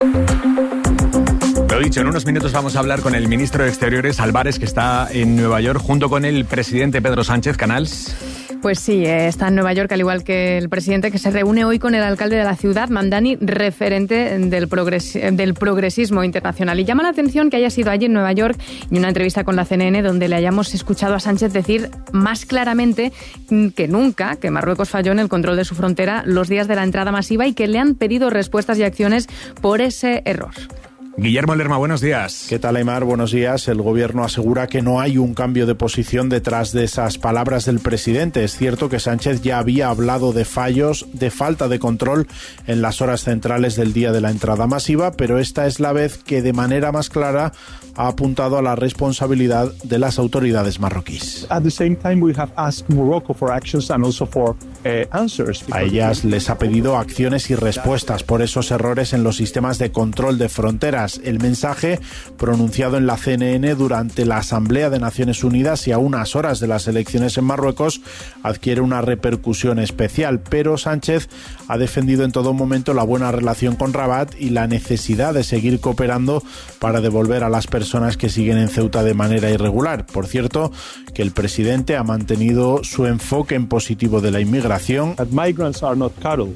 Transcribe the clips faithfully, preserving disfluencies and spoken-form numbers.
Lo dicho, en unos minutos vamos a hablar con el ministro de Exteriores, Álvarez, que está en Nueva York, junto con el presidente Pedro Sánchez. Canals. Pues sí, está en Nueva York, al igual que el presidente, que se reúne hoy con el alcalde de la ciudad, Mamdani, referente del, progres, del progresismo internacional. Y llama la atención que haya sido allí en Nueva York y una entrevista con la C N N donde le hayamos escuchado a Sánchez decir más claramente que nunca que Marruecos falló en el control de su frontera los días de la entrada masiva y que le han pedido respuestas y acciones por ese error. Guillermo Lerma, buenos días. ¿Qué tal, Aimar? Buenos días. El gobierno asegura que no hay un cambio de posición detrás de esas palabras del presidente. Es cierto que Sánchez ya había hablado de fallos, de falta de control en las horas centrales del día de la entrada masiva, pero esta es la vez que de manera más clara ha apuntado a la responsabilidad de las autoridades marroquíes. At the same time, we have asked Morocco for actions and also for uh, answers. A ellas les ha pedido acciones y respuestas por esos errores en los sistemas de control de fronteras. El mensaje, pronunciado en la C N N durante la Asamblea de Naciones Unidas y a unas horas de las elecciones en Marruecos, adquiere una repercusión especial, pero Sánchez ha defendido en todo momento la buena relación con Rabat y la necesidad de seguir cooperando para devolver a las personas que siguen en Ceuta de manera irregular. Por cierto, que el presidente ha mantenido su enfoque en positivo de la inmigración. That migrants are not cattle.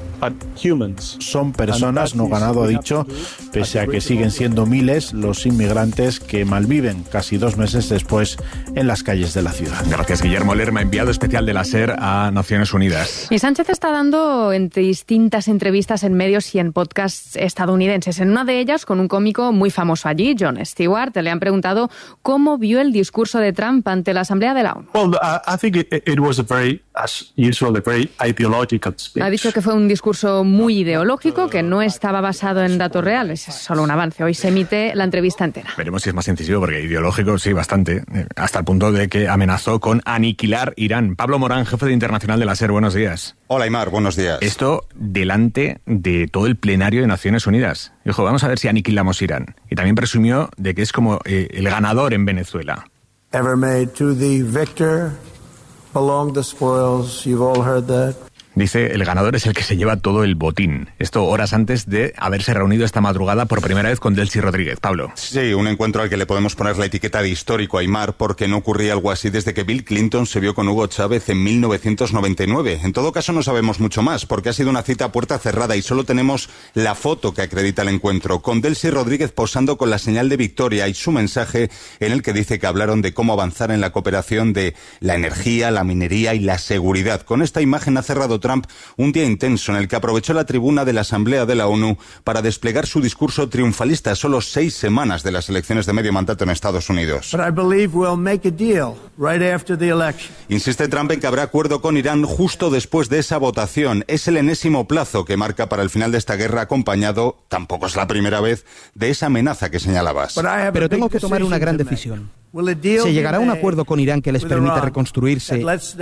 Son personas, no ganado, ha dicho, pese a que siguen siendo miles los inmigrantes que malviven casi dos meses después en las calles de la ciudad. Gracias, Guillermo Lerma, enviado especial de la SER a Naciones Unidas. Y Sánchez está dando en distintas entrevistas en medios y en podcasts estadounidenses. En una de ellas, con un cómico muy famoso allí, Jon Stewart, le han preguntado cómo vio el discurso de Trump ante la Asamblea de la ONU. Well, uh, I think it, it was a very, as usual, a very ideological speech. Ha dicho que fue un discurso muy ideológico, que no estaba basado en datos reales. Es solo un avance. Hoy se emite la entrevista entera. Veremos si es más incisivo, porque ideológico sí, bastante. Hasta el punto de que amenazó con aniquilar Irán. Pablo Morán, jefe de internacional de la SER, buenos días. Hola, Aimar, buenos días. Esto delante de todo el plenario de Naciones Unidas. Dijo, vamos a ver si aniquilamos Irán. Y también presumió de que es como eh, el ganador en Venezuela. Ever made to the victor belong the spoils. You've all heard that. Dice, el ganador es el que se lleva todo el botín. Esto horas antes de haberse reunido esta madrugada por primera vez con Delcy Rodríguez. Pablo. Sí, un encuentro al que le podemos poner la etiqueta de histórico a Aimar, porque no ocurría algo así desde que Bill Clinton se vio con Hugo Chávez en mil novecientos noventa y nueve. En todo caso no sabemos mucho más, porque ha sido una cita a puerta cerrada y solo tenemos la foto que acredita el encuentro, con Delcy Rodríguez posando con la señal de victoria y su mensaje en el que dice que hablaron de cómo avanzar en la cooperación de la energía, la minería y la seguridad. Con esta imagen ha cerrado Trump un día intenso en el que aprovechó la tribuna de la Asamblea de la ONU para desplegar su discurso triunfalista a solo seis semanas de las elecciones de medio mandato en Estados Unidos. But I believe we'll make a deal right after the election. Insiste Trump en que habrá acuerdo con Irán justo después de esa votación. Es el enésimo plazo que marca para el final de esta guerra, acompañado, tampoco es la primera vez, de esa amenaza que señalabas. Pero tengo que tomar una gran decisión. ¿Se llegará a un acuerdo con Irán que les permita reconstruirse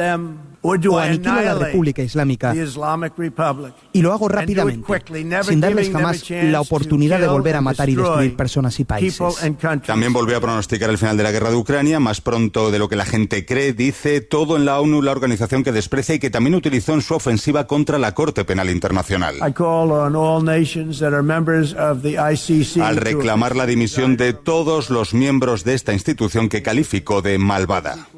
o aniquila la República Islámica? Y lo hago rápidamente, sin darles jamás la oportunidad de volver a matar y destruir personas y países. También volvió a pronosticar el final de la guerra de Ucrania, más pronto de lo que la gente cree, dice, todo en la ONU, la organización que desprecia y que también utilizó en su ofensiva contra la Corte Penal Internacional. Al reclamar la dimisión de todos los miembros de esta institución que calificó de malvada.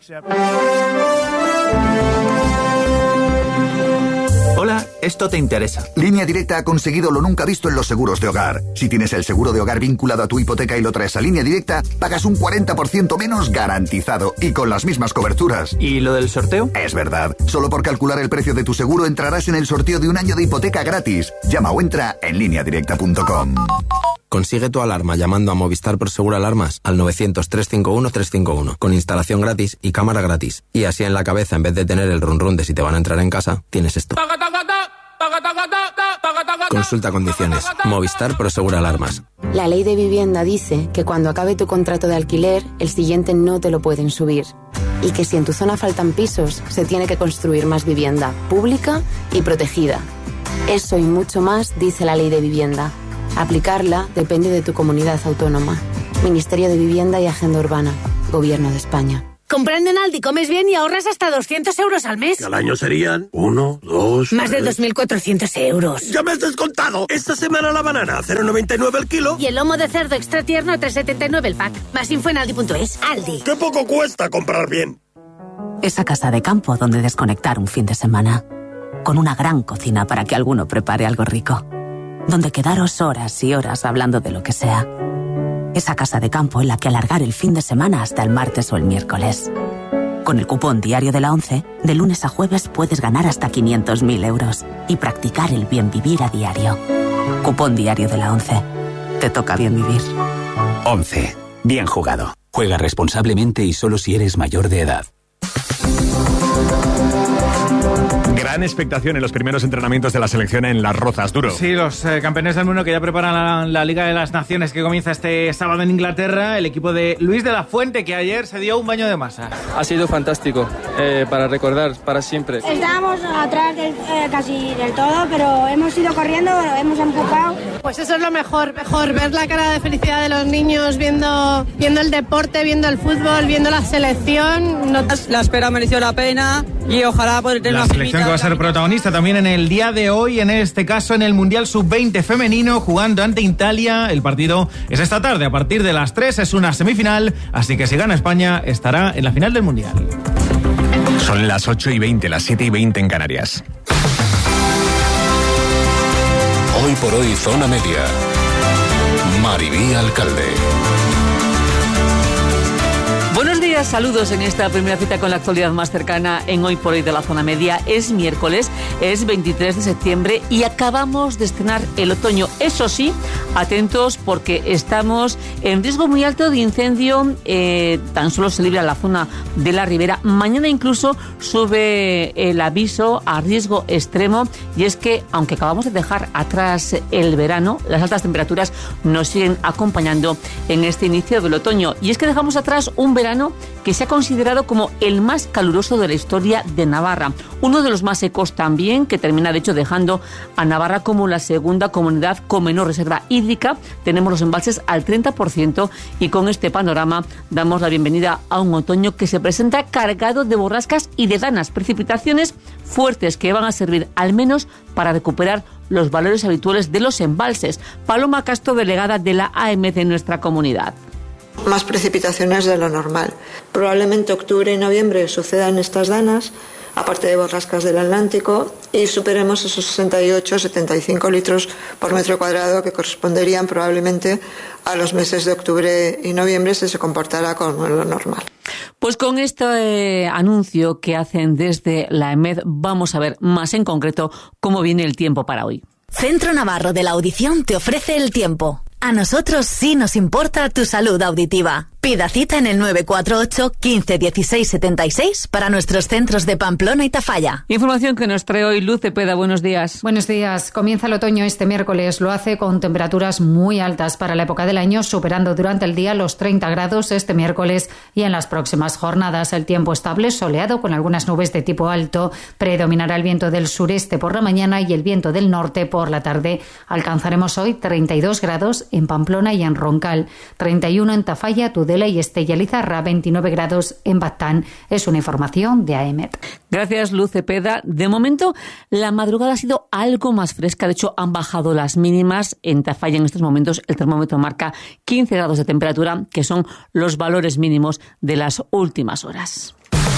Hola, esto te interesa. Línea Directa ha conseguido lo nunca visto en los seguros de hogar. Si tienes el seguro de hogar vinculado a tu hipoteca y lo traes a Línea Directa, pagas un cuarenta por ciento menos garantizado y con las mismas coberturas. ¿Y lo del sorteo? Es verdad. Solo por calcular el precio de tu seguro entrarás en el sorteo de un año de hipoteca gratis. Llama o entra en línea directa punto com. Consigue tu alarma llamando a Movistar Prosegur Alarmas al novecientos, trescientos cincuenta y uno, trescientos cincuenta y uno, con instalación gratis y cámara gratis. Y así en la cabeza, en vez de tener el run run de si te van a entrar en casa, tienes esto. Consulta condiciones. Movistar Prosegur Alarmas. La ley de vivienda dice que cuando acabe tu contrato de alquiler, el siguiente no te lo pueden subir. Y que si en tu zona faltan pisos, se tiene que construir más vivienda, pública y protegida. Eso y mucho más dice la ley de vivienda. Aplicarla depende de tu comunidad autónoma. Ministerio de Vivienda y Agenda Urbana. Gobierno de España. Comprando en Aldi comes bien y ahorras hasta doscientos euros al mes. Que al año serían uno, dos... Más de dos mil cuatrocientos euros. ¡Ya me has descontado! Esta semana la banana a cero coma noventa y nueve el kilo. Y el lomo de cerdo extra tierno a tres coma setenta y nueve el pack. Más info en aldi punto es. Aldi. ¡Qué poco cuesta comprar bien! Esa casa de campo donde desconectar un fin de semana. Con una gran cocina para que alguno prepare algo rico. Donde quedaros horas y horas hablando de lo que sea. Esa casa de campo en la que alargar el fin de semana hasta el martes o el miércoles. Con el cupón diario de la ONCE, de lunes a jueves puedes ganar hasta quinientos mil euros y practicar el bien vivir a diario. Cupón diario de la ONCE. Te toca bien vivir. ONCE. Bien jugado. Juega responsablemente y solo si eres mayor de edad. Gran expectación en los primeros entrenamientos de la selección en Las Rozas, Duro. Sí, los eh, campeones del mundo que ya preparan la, la Liga de las Naciones que comienza este sábado en Inglaterra. El equipo de Luis de la Fuente, que ayer se dio un baño de masa. Ha sido fantástico, eh, para recordar, para siempre. Estábamos atrás del, eh, casi del todo, pero hemos ido corriendo, hemos empujado. Pues eso es lo mejor, mejor ver la cara de felicidad de los niños viendo, viendo el deporte, viendo el fútbol, viendo la selección. No... La espera mereció la pena y ojalá poder tener la una selección que va a ser protagonista también en el día de hoy, en este caso en el Mundial sub veinte femenino, jugando ante Italia. El partido es esta tarde a partir de las tres, es una semifinal, así que si gana España estará en la final del Mundial. Son las ocho y veinte, las siete y veinte en Canarias. Hoy por hoy, Zona Media. Maribí Alcalde. Buenos días, saludos en esta primera cita con la actualidad más cercana en Hoy por Hoy de la Zona Media. Es miércoles, es veintitrés de septiembre y acabamos de estrenar el otoño. Eso sí, atentos porque estamos en riesgo muy alto de incendio. Eh, tan solo se libra la zona de la Ribera. Mañana incluso sube el aviso a riesgo extremo, y es que aunque acabamos de dejar atrás el verano, las altas temperaturas nos siguen acompañando en este inicio del otoño. Y es que dejamos atrás un verano que se ha considerado como el más caluroso de la historia de Navarra, uno de los más secos también, que termina de hecho dejando a Navarra como la segunda comunidad con menor reserva hídrica. Tenemos los embalses al treinta por ciento y con este panorama damos la bienvenida a un otoño que se presenta cargado de borrascas y de danas, precipitaciones fuertes que van a servir al menos para recuperar los valores habituales de los embalses. Paloma Castro, delegada de la A M de nuestra comunidad. Más precipitaciones de lo normal. Probablemente octubre y noviembre sucedan estas danas, aparte de borrascas del Atlántico, y superemos esos sesenta y ocho a setenta y cinco litros por metro cuadrado que corresponderían probablemente a los meses de octubre y noviembre si se comportara como lo normal. Pues con este eh, anuncio que hacen desde la E M E D vamos a ver más en concreto cómo viene el tiempo para hoy. Centro Navarro de la Audición te ofrece el tiempo. A nosotros sí nos importa tu salud auditiva. Pida cita en el nueve cuatro ocho, quince, dieciséis, setenta y seis para nuestros centros de Pamplona y Tafalla. Información que nos trae hoy Luz Cepeda. Buenos días. Buenos días. Comienza el otoño este miércoles. Lo hace con temperaturas muy altas para la época del año, superando durante el día los treinta grados este miércoles y en las próximas jornadas. El tiempo estable, soleado con algunas nubes de tipo alto. Predominará el viento del sureste por la mañana y el viento del norte por la tarde. Alcanzaremos hoy treinta y dos grados en Pamplona y en Roncal, treinta y uno en Tafalla, Tudela y Estella Lizarra, veintinueve grados en Baztán. Es una información de A E M E D. Gracias, Luz Cepeda. De momento, la madrugada ha sido algo más fresca. De hecho, han bajado las mínimas. En Tafalla, en estos momentos, el termómetro marca quince grados de temperatura, que son los valores mínimos de las últimas horas.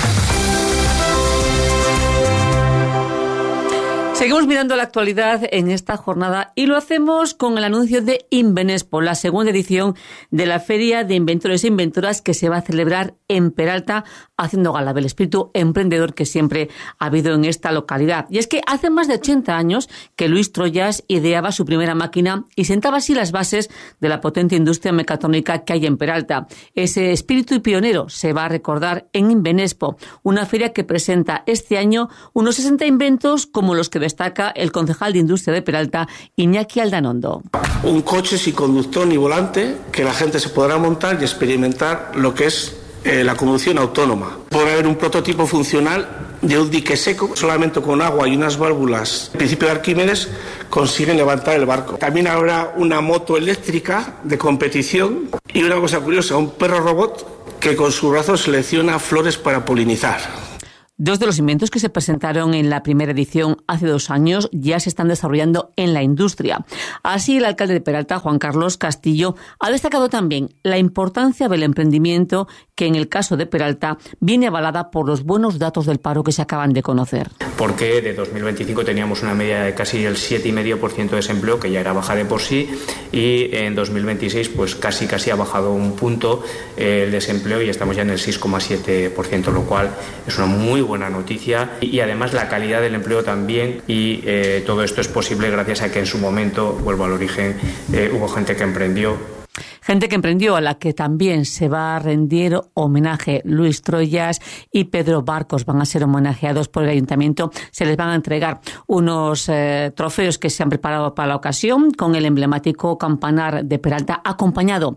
Seguimos mirando la actualidad en esta jornada y lo hacemos con el anuncio de Invenespo, la segunda edición de la Feria de Inventores e Inventoras que se va a celebrar en Peralta, haciendo gala del espíritu emprendedor que siempre ha habido en esta localidad. Y es que hace más de ochenta años que Luis Troyas ideaba su primera máquina y sentaba así las bases de la potente industria mecatrónica que hay en Peralta. Ese espíritu pionero se va a recordar en Invenespo, una feria que presenta este año unos sesenta inventos como los que destaca el concejal de Industria de Peralta, Iñaki Aldanondo. Un coche sin conductor ni volante que la gente se podrá montar y experimentar lo que es eh, la conducción autónoma. Podrá haber un prototipo funcional de un dique seco, solamente con agua y unas válvulas. El principio de Arquímedes consiguen levantar el barco. También habrá una moto eléctrica de competición y una cosa curiosa, un perro robot que con su brazo selecciona flores para polinizar. Dos de los inventos que se presentaron en la primera edición hace dos años ya se están desarrollando en la industria. Así, el alcalde de Peralta, Juan Carlos Castillo, ha destacado también la importancia del emprendimiento, que en el caso de Peralta viene avalada por los buenos datos del paro que se acaban de conocer. Porque de dos mil veinticinco teníamos una media de casi el siete coma cinco por ciento de desempleo, que ya era baja de por sí, y en dos mil veintiséis pues casi casi ha bajado un punto el desempleo y estamos ya en el seis coma siete por ciento, lo cual es una muy buena noticia, y además la calidad del empleo también, y eh, todo esto es posible gracias a que en su momento, vuelvo al origen, eh, hubo gente que emprendió. Gente que emprendió, a la que también se va a rendir homenaje. Luis Troyas y Pedro Barcos van a ser homenajeados por el Ayuntamiento. Se les van a entregar unos eh, trofeos que se han preparado para la ocasión, con el emblemático campanar de Peralta, acompañado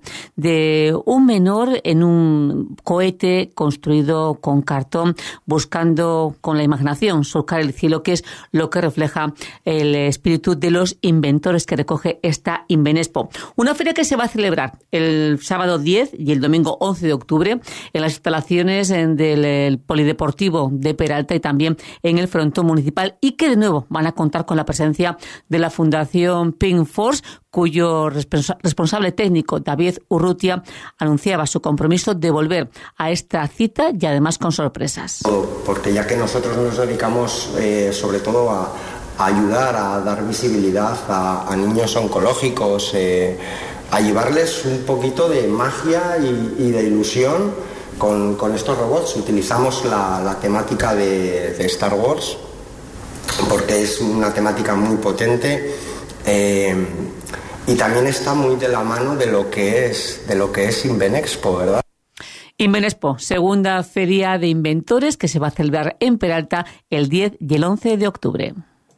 de un menor en un cohete construido con cartón, buscando con la imaginación surcar el cielo, que es lo que refleja el espíritu de los inventores que recoge esta Invenexpo. Una feria que se va a celebrar el sábado diez y el domingo once de octubre en las instalaciones del Polideportivo de Peralta y también en el frontón municipal, y que de nuevo van a contar con la presencia de la Fundación Pink Force, cuyo responsa- responsable técnico, David Urrutia, anunciaba su compromiso de volver a esta cita y además con sorpresas. Porque ya que nosotros nos dedicamos eh, sobre todo a, a ayudar a dar visibilidad a, a niños oncológicos, eh, a llevarles un poquito de magia y, y de ilusión con, con estos robots. Utilizamos la, la temática de, de Star Wars, porque es una temática muy potente, eh, y también está muy de la mano de lo que es, de lo que es Invenexpo, ¿verdad? Invenexpo, segunda feria de inventores que se va a celebrar en Peralta el diez y el once de octubre.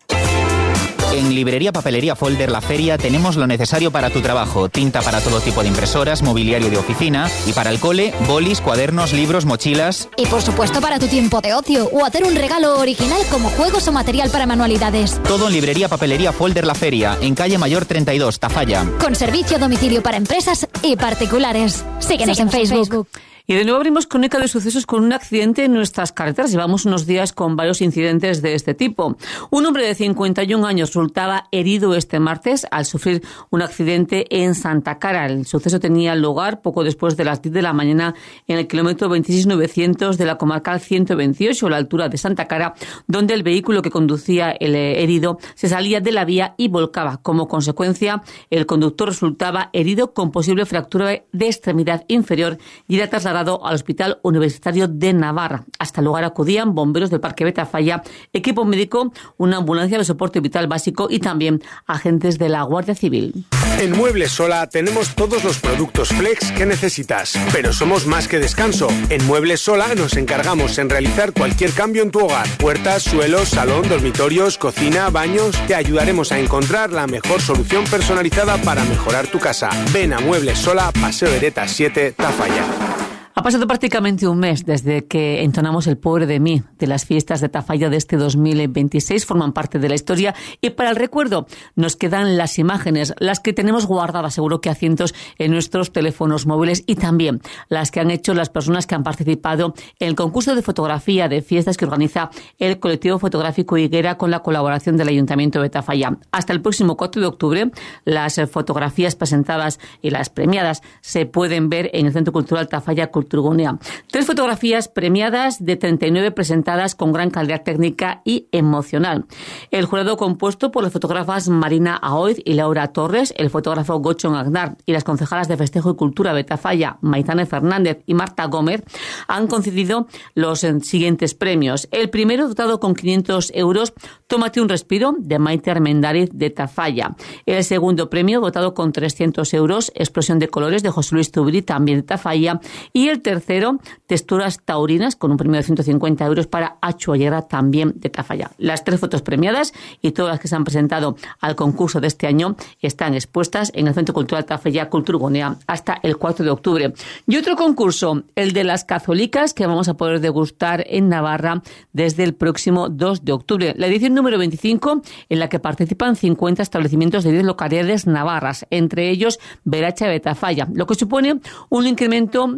En Librería Papelería Folder La Feria tenemos lo necesario para tu trabajo: tinta para todo tipo de impresoras, mobiliario de oficina, y para el cole, bolis, cuadernos, libros, mochilas. Y por supuesto para tu tiempo de ocio o hacer un regalo original como juegos o material para manualidades. Todo en Librería Papelería Folder La Feria, en calle Mayor treinta y dos, Tafalla. Con servicio a domicilio para empresas y particulares. Síguenos, Síguenos en Facebook. En Facebook. Y de nuevo abrimos crónica de sucesos con un accidente en nuestras carreteras. Llevamos unos días con varios incidentes de este tipo. Un hombre de cincuenta y un años resultaba herido este martes al sufrir un accidente en Santa Cara. El suceso tenía lugar poco después de las diez de la mañana en el kilómetro veintiséis novecientos de la comarcal ciento veintiocho, a la altura de Santa Cara, donde el vehículo que conducía el herido se salía de la vía y volcaba. Como consecuencia, el conductor resultaba herido con posible fractura de extremidad inferior y era trasladado al Hospital Universitario de Navarra. Hasta el lugar acudían bomberos del Parque Betafalla, equipo médico, una ambulancia de soporte vital básico y también agentes de la Guardia Civil. En Muebles Sola tenemos todos los productos flex que necesitas, pero somos más que descanso. En Muebles Sola nos encargamos en realizar cualquier cambio en tu hogar: puertas, suelos, salón, dormitorios, cocina, baños. Te ayudaremos a encontrar la mejor solución personalizada para mejorar tu casa. Ven a Muebles Sola, Paseo Hereta siete, Tafalla. Ha pasado prácticamente un mes desde que entonamos El Pobre de mí de las fiestas de Tafalla de este dos mil veintiséis. Forman parte de la historia y para el recuerdo nos quedan las imágenes, las que tenemos guardadas seguro que a cientos en nuestros teléfonos móviles, y también las que han hecho las personas que han participado en el concurso de fotografía de fiestas que organiza el colectivo fotográfico Higuera con la colaboración del Ayuntamiento de Tafalla. Hasta el próximo cuatro de octubre las fotografías presentadas y las premiadas se pueden ver en el Centro Cultural Tafalla Culturgunea. Tres fotografías premiadas de treinta y nueve presentadas con gran calidad técnica y emocional. El jurado, compuesto por las fotógrafas Marina Aoiz y Laura Torres, el fotógrafo Gochon Agnar y las concejalas de Festejo y Cultura de Tafalla, Maitane Fernández y Marta Gómez, han concedido los siguientes premios. El primero, dotado con quinientos euros, Tómate un respiro, de Maite Armendariz de Tafalla. El segundo premio, votado con trescientos euros, Explosión de colores, de José Luis Tubri, también de Tafalla. Y el tercero, Texturas taurinas, con un premio de ciento cincuenta euros para Achu Ayera, también de Tafalla. Las tres fotos premiadas y todas las que se han presentado al concurso de este año están expuestas en el Centro Cultural Tafalla Culturgunea hasta el cuatro de octubre. Y otro concurso, el de las cazolicas, que vamos a poder degustar en Navarra desde el próximo dos de octubre. La edición número veinticinco, en la que participan cincuenta establecimientos de diez localidades navarras, entre ellos Beracha de Tafalla, lo que supone un incremento de un veinte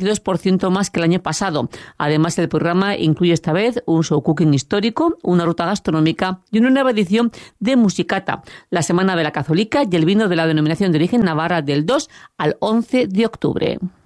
veintidós por ciento más que el año pasado. Además, el programa incluye esta vez un show cooking histórico, una ruta gastronómica y una nueva edición de Musicata, la Semana de la Catholica y el vino de la denominación de origen Navarra del dos al once de octubre.